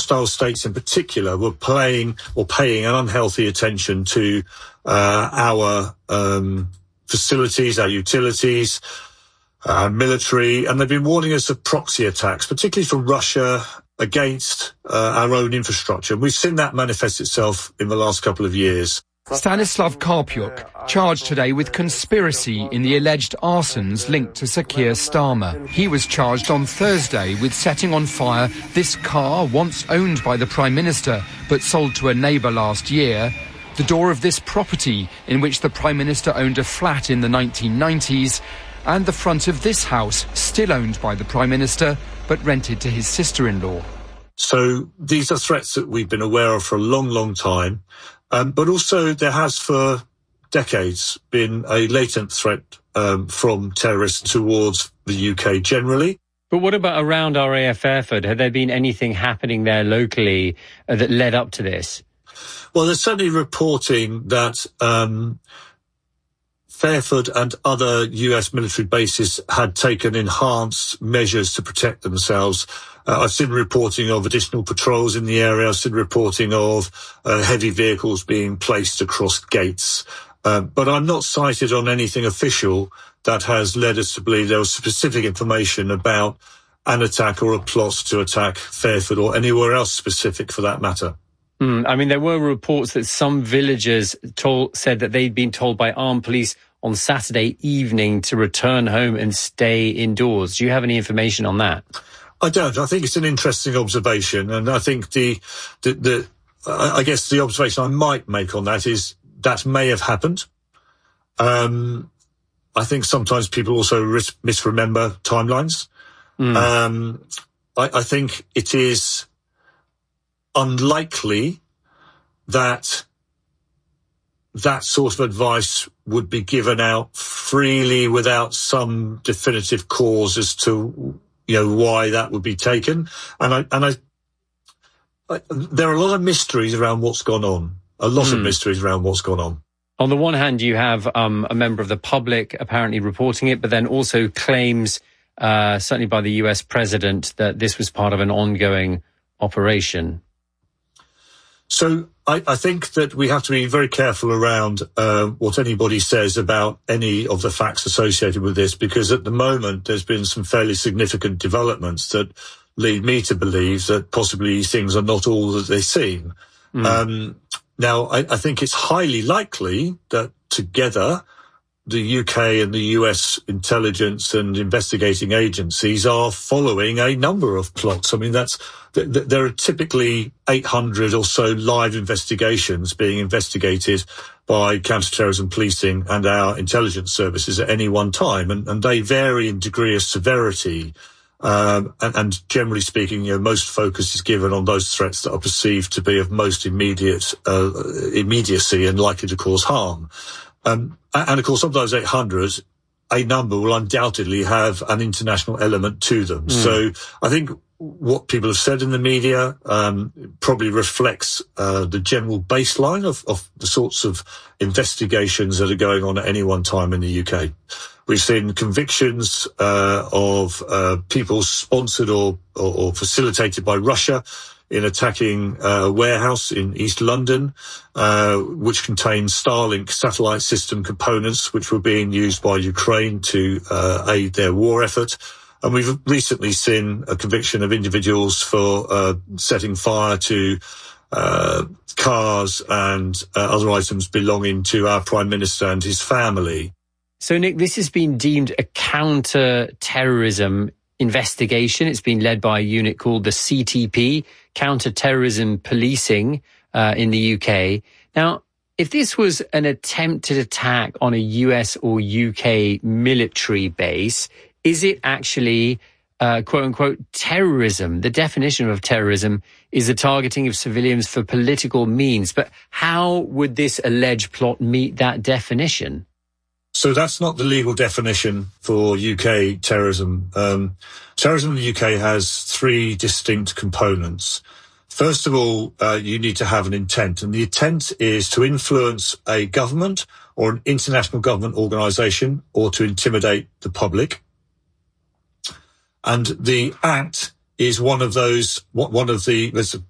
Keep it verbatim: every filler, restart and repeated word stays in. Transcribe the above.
hostile states in particular were playing or paying an unhealthy attention to uh, our um, facilities, our utilities, our military, and they've been warning us of proxy attacks, particularly from Russia against uh, our own infrastructure. We've seen that manifest itself in the last couple of years. Stanislav Karpiuk, charged today with conspiracy in the alleged arsons linked to Sir Keir Starmer. He was charged on Thursday with setting on fire this car once owned by the Prime Minister but sold to a neighbour last year, the door of this property in which the Prime Minister owned a flat in the nineteen nineties, and the front of this house, still owned by the Prime Minister but rented to his sister-in-law. So these are threats that we've been aware of for a long, long time. Um, but also there has for decades been a latent threat um, from terrorists towards the U K generally. But what about around our A F Fairford? Had there been anything happening there locally uh, that led up to this? Well, there's certainly reporting that um, Fairford and other U S military bases had taken enhanced measures to protect themselves. Uh, I've seen reporting of additional patrols in the area. I've seen reporting of uh, heavy vehicles being placed across gates. Uh, but I'm not cited on anything official that has led us to believe there was specific information about an attack or a plot to attack Fairford or anywhere else specific for that matter. Mm, I mean, there were reports that some villagers told, said that they'd been told by armed police on Saturday evening to return home and stay indoors. Do you have any information on that? I don't. I think it's an interesting observation, and I think the, the, the I guess the observation I might make on that is that may have happened. Um, I think sometimes people also mis- misremember timelines. Mm. Um, I, I think it is unlikely that that sort of advice would be given out freely without some definitive cause as to, you know, why that would be taken. And I, and I, I there are a lot of mysteries around what's gone on. A lot mm. of mysteries around what's gone on. On the one hand, you have um, a member of the public apparently reporting it, but then also claims, uh, certainly by the U S president, that this was part of an ongoing operation. So I, I think that we have to be very careful around uh, what anybody says about any of the facts associated with this, because at the moment there's been some fairly significant developments that lead me to believe that possibly these things are not all that they seem. Mm. Um, now, I, I think it's highly likely that together the U K and the U S intelligence and investigating agencies are following a number of plots. I mean, that's th- th- there are typically eight hundred or so live investigations being investigated by counterterrorism policing and our intelligence services at any one time, and, and they vary in degree of severity. Um, and, and generally speaking, you know, most focus is given on those threats that are perceived to be of most immediate uh, immediacy and likely to cause harm. Um, and of course, of those eight hundred, a number will undoubtedly have an international element to them. Mm. So I think what people have said in the media um, probably reflects uh, the general baseline of, of the sorts of investigations that are going on at any one time in the U K. We've seen convictions uh, of uh, people sponsored or, or, or facilitated by Russia in attacking a warehouse in East London, uh, which contained Starlink satellite system components, which were being used by Ukraine to uh, aid their war effort. And we've recently seen a conviction of individuals for uh, setting fire to uh, cars and uh, other items belonging to our Prime Minister and his family. So, Nick, this has been deemed a counter-terrorism investigation. It's been led by a unit called the C T P, Counter-Terrorism Policing, uh, in the U K. Now, if this was an attempted attack on a U S or U K military base, is it actually, uh, quote unquote, terrorism? The definition of terrorism is the targeting of civilians for political means. But how would this alleged plot meet that definition? So that's not the legal definition for U K terrorism. Um, terrorism in the U K has three distinct components. First of all, uh, you need to have an intent, and the intent is to influence a government or an international government organisation or to intimidate the public. And the act is one of those, one of the, there's